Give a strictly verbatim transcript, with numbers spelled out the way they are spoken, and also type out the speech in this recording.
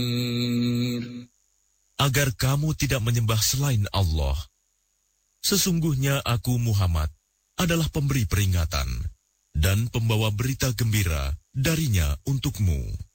agar kamu tidak menyembah selain Allah. Sesungguhnya aku Muhammad adalah pemberi peringatan dan pembawa berita gembira darinya untukmu.